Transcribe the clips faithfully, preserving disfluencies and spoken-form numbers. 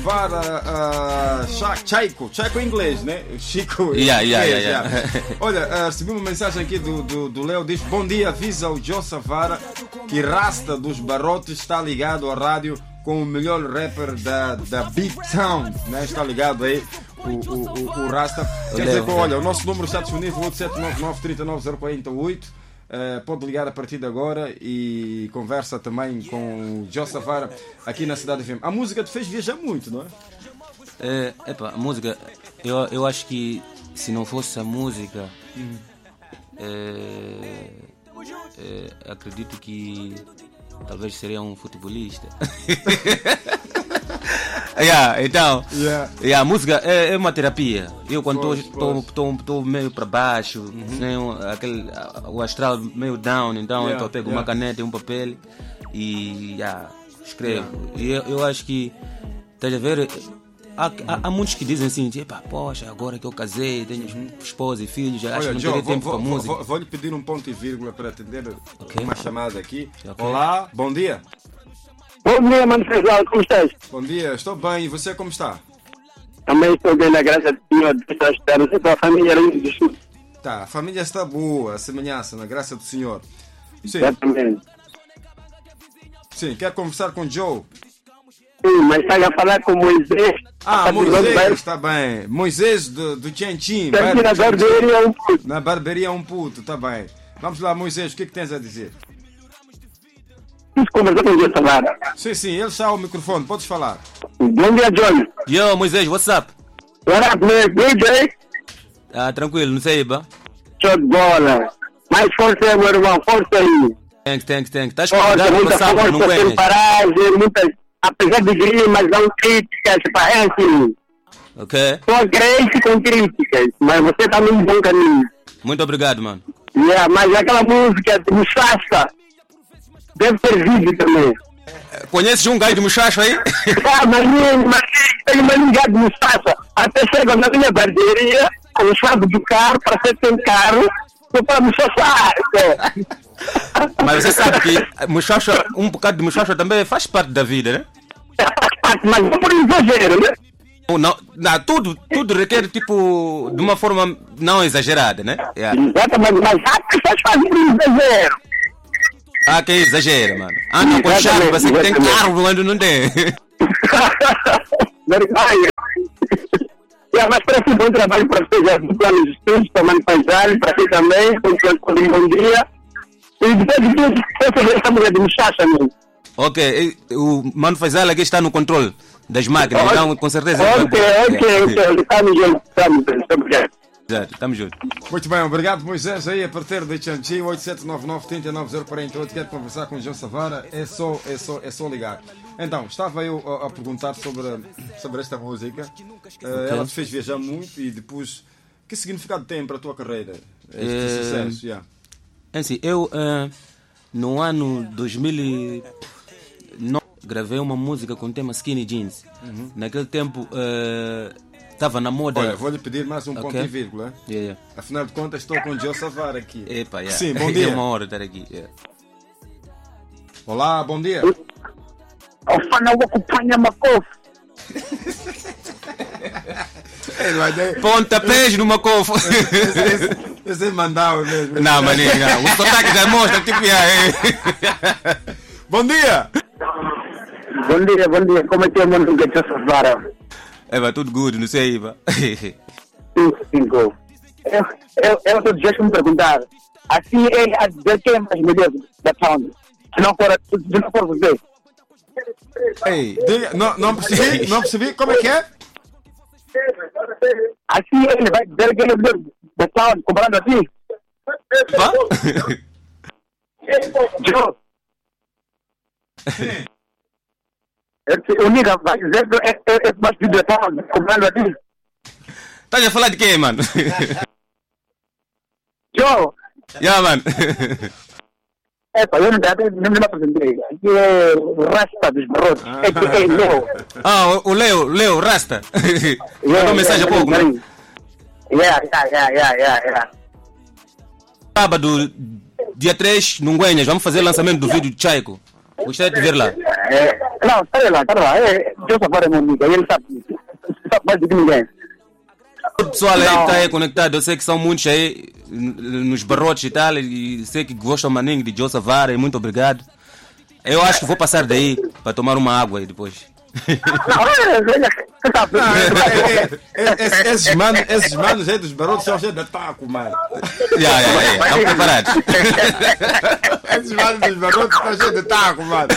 Vara, uh, Chaiko, Chaiko em inglês, né? Chico em yeah, inglês. Yeah, yeah, yeah. Olha, uh, recebi uma mensagem aqui do, do, do Léo, diz: bom dia, avisa o Joe Savara que Rasta dos Barrotes está ligado à rádio com o melhor rapper da, da Big Town, né? Está ligado aí o, o, o, o Rasta. Quer dizer que, olha, o nosso número está disponível, oito sete nove nove, três nove zero quatro oito. Uh, pode ligar a partir de agora e conversa também com o Joe Savara aqui na Cidade F M. A música te fez viajar muito, não é? É, epa, a música, eu, eu acho que se não fosse a música, hum. é, é, acredito que talvez seria um futebolista. Yeah, então, yeah. Yeah, a música é, é uma terapia. Eu quando estou meio para baixo, uhum. né, aquele, o astral meio down, então yeah, eu pego yeah. uma caneta e um papel e yeah, escrevo. Yeah. E eu, eu acho que, estás a ver, há, há, há muitos que dizem assim, tipo, poxa, agora que eu casei, tenho uhum. esposa e filhos, já acho que não teria tempo vou, para vou, música. Vou, vou lhe pedir um ponto e vírgula para atender okay. uma chamada aqui. Okay. Olá, bom dia. Bom dia, Mano Faisal, como estás? Bom dia, estou bem, e você como está? Também estou bem, na graça do Senhor, estás terras, e a família é Tá, a família está boa, a semelhança, na graça do Senhor. Sim. Exatamente. Sim, quer conversar com o Joe? Sim, mas está a falar com Moisés. Ah, Moisés, está bem. Moisés do, do Tchenchim. Está aqui na barbearia um puto. Na barbearia um puto, está bem. Vamos lá, Moisés, o que é que tens a dizer? Conversar com o Joe Savara. Sim, sim, ele está ao microfone, podes falar. Bom dia, John. Yo, Moisés, what's up? What up, man? Good day? Ah, tranquilo, não sei, ba? Show de bola. Mais força aí, meu irmão, força aí. Thanks, thanks, thanks. Estás convidado para sábado, não aguentas? Paragem, muitas, apesar de grimas, não críticas, parece. Ok. Só cresce com críticas, mas você está num bom caminho. Muito obrigado, mano. Yeah, mas aquela música de Muchacha deve ter vídeo também. Conheces um gajo de Muchacha aí? Ah, mas tem uma ligada de Muchacha. Até chega na minha barbearia, com o chave do carro, para ser sem carro, para Muchacha. Mas você sabe que Muchacha, um bocado de Muchacha também faz parte da vida, né? Mas não por exagero, né? Não, não, tudo, tudo requer tipo de uma forma não exagerada, né? Yeah. Exatamente, mas há pessoas que fazem por exagero. Ah, que exagero, mano. Anda com chave, você que tem carro quando não tem. Verdade. Yeah, mas parece um bom trabalho para vocês, já do plano de estudos, para Mano Faisal, para ti também, com um bom dia. E depois de tudo, eu fazer essa mulher de Muchacha mesmo. Ok, o Mano Faisal aqui está no controle das máquinas, oh, então com certeza. Ok, ok, ok, estamos juntos, estamos juntos. Exato, estamos juntos. Muito bem, obrigado Moisés aí a partir de Tchenchim, oito sete nove nove, três nove zero quatro oito. Quer conversar com o Joe Savara, é só, é, só, é só ligar. Então, estava eu a, a perguntar sobre, sobre esta música. Uh, okay. Ela te fez viajar muito e depois, que significado tem para a tua carreira este é, sucesso? Yeah. É assim, eu uh, no ano dois mil e nove gravei uma música com o tema Skinny Jeans. Uhum. Naquele tempo estava uh, na moda. Olha, vou lhe pedir mais um okay. ponto e vírgula. Yeah, yeah. Afinal de contas, estou com o Joe Savara aqui. Epa, yeah. Sim, bom dia. É uma hora estar aqui. Yeah. Olá, bom dia. O fã não acompanha Macof. Pontapés no Macof. Esse é mandau mesmo. Não, maninho, não. O sotaque já mostra, tipo, yeah. Bom dia. Bom dia, bom dia. Como é que é o mundo de Joe Savara? É, vai tudo good, não sei, Iva. cinco, cinco. Eu, eu, eu estou deixando me perguntar. Assim é a dizer quem é mais melhor da Town. Se não for, se não for você. Ei, diga, não, não percebi, não percebi, como é que é? Assim ele vai dizer quem é melhor da Town, comparando assim. Vá? Joe. O Niga vai dizer que é mais de Town, comparando assim. Tá a falar de quem, mano? Joe. Yeah, mano. É, pá, eu não, não me apresentei. Aqui é o Rasta dos Barrotes. É que é Leo. Ah, o Leo, Leo, Rasta. Mandou mensagem há pouco, né? Yeah, yeah, yeah, yeah, yeah, yeah. Sábado, dia três, no Nguenhas, vamos fazer o lançamento do vídeo de Chaiko. Gostaria de ver lá. É, Não, espera lá, espera lá. É, Joseph Vara é meu amigo, ele sabe, sabe mais do que ninguém. O pessoal aí que está aí conectado, eu sei que são muitos aí nos barrotes e tal, e sei que gostam maninho de Joseph Vara, e muito obrigado. Eu acho que vou passar daí para tomar uma água aí depois. Não, você sabe. Esses manos, esses manos aí dos barrotes são cheios de taco, mano. Já, já, já, estão preparados. Esses manos dos barrotes são cheios de taco, mano.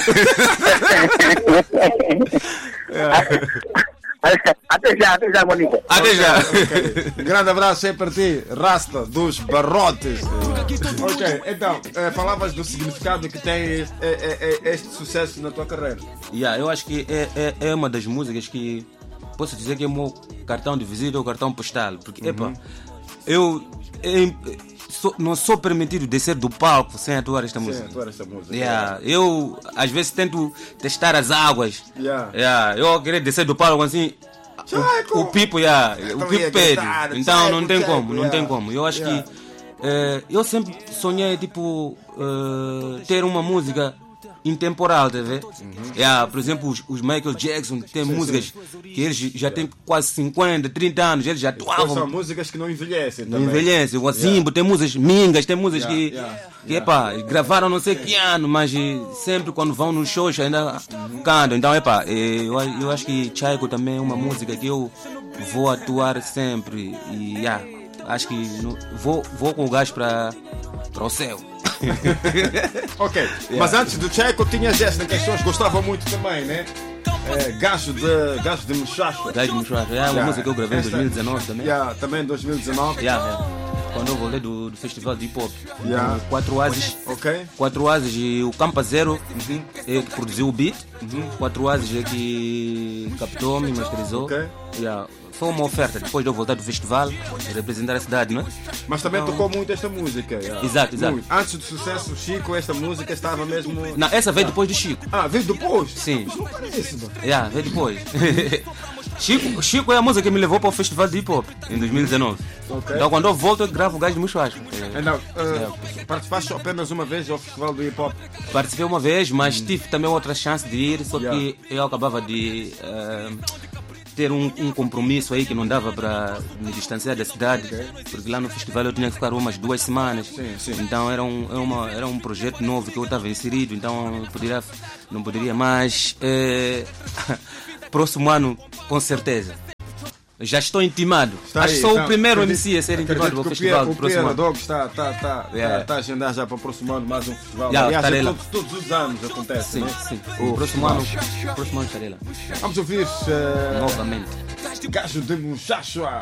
Até já, até já, Monica. Até já. Okay. Grande abraço aí para ti, Rasta dos Barrotes. Ok, então, eh, falavas do significado que tem eh, eh, eh, este sucesso na tua carreira. Yeah, eu acho que é, é, é uma das músicas que posso dizer que é o meu cartão de visita ou cartão postal. Porque, uhum. epa, eu, eu sou, não sou permitido descer do palco sem atuar esta música. Sem atuar esta música. Yeah. Eu, às vezes, tento testar as águas. Yeah. Yeah. Eu querer descer do palco assim. O, o Pipo, yeah, o Pipo pede. Então não tem como, não tem como. Eu acho que uh, eu sempre sonhei tipo uh, ter uma música intemporal, tá vendo? Uhum. Yeah, por exemplo, os, os Michael Jackson tem sim, músicas sim. que eles já têm quase cinquenta, trinta anos, eles já atuavam. São músicas que não envelhecem também. Não envelhecem. O Azimbo yeah. tem músicas mingas, tem músicas yeah, que, yeah, que yeah. Epa, gravaram não sei que ano, mas sempre quando vão nos shows ainda uhum. cantam. Então, epa, eu, eu acho que Chaiko também é uma música que eu vou atuar sempre. E yeah, acho que no, vou, vou com o gás para o céu. Ok, yeah. Mas antes do Chaiko tinhas esta que as pessoas gostavam muito também, né? É, gajo de Gajo de Muchacho. Gajo de Muchacho, é uma yeah. música que eu gravei em dois mil e dezenove também. Yeah, também em dois mil e dezenove. Yeah, yeah. Quando eu voltei do, do festival de hip hop. Yeah. Quatro Oasis. Ok. Quatro Oasis e o Campa Zero uhum. é que produziu o beat. Uhum. Quatro Oasis é que captou, me masterizou. Ok. Yeah. Foi uma oferta depois de eu voltar do festival, representar a cidade, não é? Mas também então, tocou muito esta música. Yeah. Exato, exato. Muito. Antes do sucesso, Chico, esta música estava mesmo. Não, essa veio yeah. depois do Chico. Ah, veio depois? Sim. Mas não parece, mano. Yeah, veio depois. Chico, Chico é a música que me levou para o festival de hip hop em dois mil e dezenove. Okay. Então quando eu volto, eu gravo o Gajo de Muchacho. Então, uh, participaste apenas uma vez ao festival do hip hop? Participei uma vez, mas hum. tive também outra chance de ir, só yeah. que eu acabava de. Uh, ter um, um compromisso aí que não dava para me distanciar da cidade, okay. porque lá no festival eu tinha que ficar umas duas semanas. Sim, sim. Então era um, era, uma, era um projeto novo que eu estava inserido, então eu poderia, não poderia mais. É, próximo ano, com certeza. Já estou intimado. Está Acho que sou então, o primeiro acredito, M C a ser intimado para o festival do próximo ano. O Dog está, está, está, yeah. está a agendar já para o próximo ano mais um festival. Yeah, Aliás, é todos, todos os anos acontece. Sim, né? sim. O, o próximo ano, próximo ano estarei lá. Vamos ouvir uh, novamente. Gajo de Muchacho.